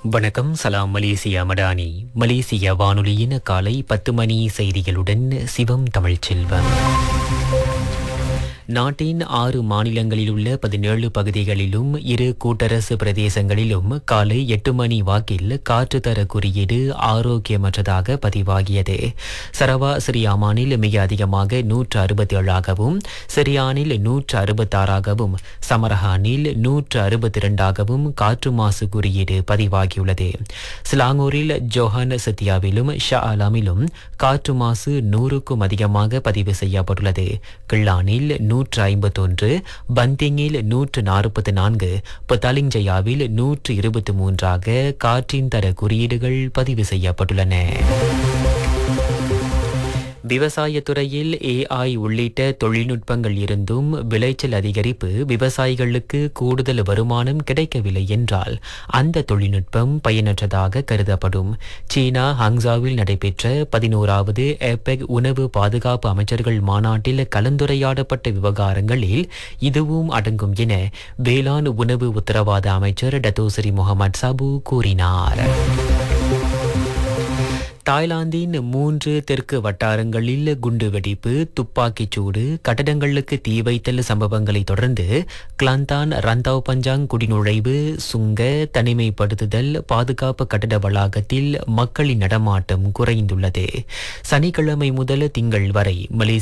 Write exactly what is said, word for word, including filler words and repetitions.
வணக்கம். சலாம் மலேசியா மடானி. மலேசிய வானொலியின் காலை பத்து மணி செய்திகளுடன் சிவம் தமிழ்ச்செல்வம். நாட்டின் ஆறு மாநிலங்களில் உள்ள பதினேழு பகுதிகளிலும் இரு கூட்டரசு பிரதேசங்களிலும் காலை எட்டு மணி வாக்கில் காற்றுத்தர குறியீடு ஆரோக்கியமற்றதாக பதிவாகியது. சரவா சிரியாமானில் மிக அதிகமாக நூற்று அறுபத்தி ஏழாகவும் சிரியானில் நூற்று அறுபத்தாறாகவும் சமரஹானில் நூற்று அறுபத்தி இரண்டாகவும் காற்று மாசு குறியீடு பதிவாகியுள்ளது. சிலாங்கூரில் ஜோஹான் சத்தியாவிலும் ஷா அலாமிலும் காற்று மாசு நூறுக்கும் அதிகமாக பதிவு செய்யப்பட்டுள்ளது. கிள்ளானில் நூற்று ஐம்பத்தொன்று, பந்திங்கில் நூற்று நாற்பத்தி நான்கு, பத்தாலிங்ஜயாவில் நூற்று இருபத்தி மூன்றாக காற்றின் தர குறியீடுகள் பதிவு செய்யப்பட்டுள்ளன. விவசாயத்துறையில் ஏஐ உள்ளிட்ட தொழில்நுட்பங்கள் இருந்தும் விளைச்சல் அதிகரிப்பு விவசாயிகளுக்கு கூடுதல் வருமானம் கிடைக்கவில்லை என்றால் அந்த தொழில்நுட்பம் பயனற்றதாக கருதப்படும். சீனா ஹங்சாவில் நடைபெற்ற பதினோராவது ஏபெக் உணவு பாதுகாப்பு அமைச்சர்கள் மாநாட்டில் கலந்துரையாடப்பட்ட விவகாரங்களில் இதுவும் அடங்கும் என வேளாண் உணவு உத்தரவாத அமைச்சர் டத்தோசரி முகமது சாபு கூறினார். தாய்லாந்தின் மூன்று தெற்கு வட்டாரங்களில் குண்டுவெடிப்பு, துப்பாக்கிச் சூடு, கட்டடங்களுக்கு தீ வைத்தல் சம்பவங்களை தொடர்ந்து கிளாந்தான் ரந்தாவ் பஞ்சாங் குடிநுழைவு, சுங்க, தனிமைப்படுத்துதல், பாதுகாப்பு கட்டட வளாகத்தில் மக்களின் நடமாட்டம் குறைந்துள்ளது. சனிக்கிழமை முதல் திங்கள் வரை மலேசிய